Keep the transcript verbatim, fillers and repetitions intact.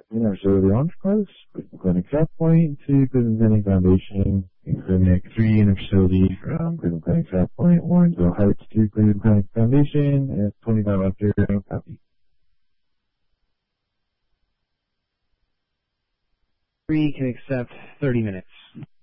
In our facility launch class, Cleveland Clinic South Point to Cleveland Clinic Foundation, in Clinic three in our facility from Cleveland Clinic South Point, Warrensville Heights to Cleveland Clinic Foundation at twenty-five after copy. Three can accept thirty minutes.